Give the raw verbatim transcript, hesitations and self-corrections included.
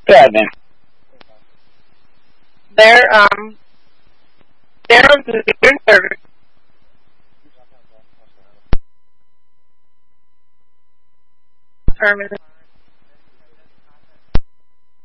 Seven. They're um they're on their third. Affirmative.